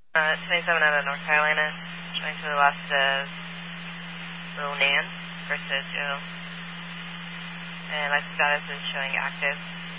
27 out of North Carolina, showing to the left of Little Nan versus Joe. And life status is showing active.